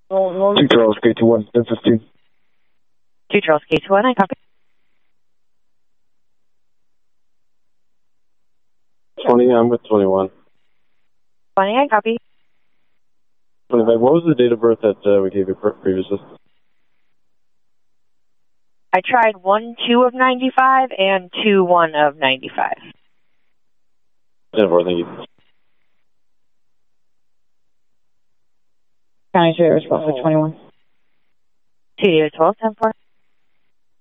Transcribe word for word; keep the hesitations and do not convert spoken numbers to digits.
Two Charles, K two one, ten fifteen. Two Charles, K two one, I copy. twenty, I'm with twenty-one. twenty, I copy. twenty-five, what was the date of birth that uh, we gave you previously? I tried one two of ninety-five and two one of ninety-five. ten four, thank you. County Street, response for twenty-one. Two twelve, ten four.